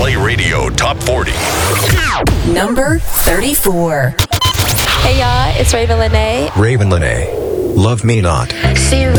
Play Radio Top 40. Number 34. Hey y'all, it's Raven Lene. Raven Lene. Love Me Not. See you